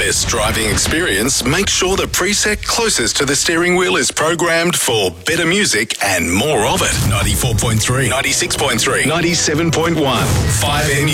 best driving experience, make sure the preset closest to the steering wheel is programmed for better music and more of it. 94.3, 96.3, 97.1, 5NU.